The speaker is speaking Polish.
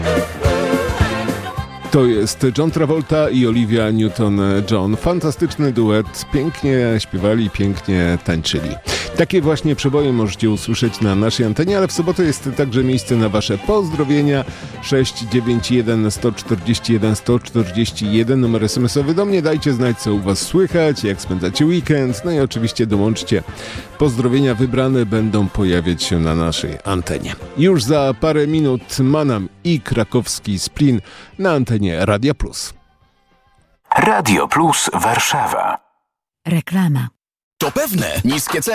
To jest John Travolta i Olivia Newton-John. Fantastyczny duet. Pięknie śpiewali, pięknie tańczyli. Takie właśnie przeboje możecie usłyszeć na naszej antenie, ale w sobotę jest także miejsce na wasze pozdrowienia. 691 141 141, numer SMS-owy do mnie. Dajcie znać, co u was słychać, jak spędzacie weekend. No i oczywiście dołączcie. Pozdrowienia wybrane będą pojawiać się na naszej antenie. Już za parę minut Manam i krakowski Splin na antenie Radia Plus. Radio Plus Warszawa. Reklama. To pewne, niskie ceny.